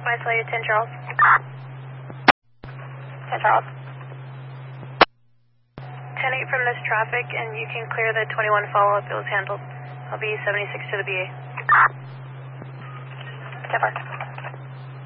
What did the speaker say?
I tell you 10 Charles? 10 Charles. 10-8 from this traffic, and you can clear the 21 follow-up. It was handled. I'll be 76 to the BA. 10-4.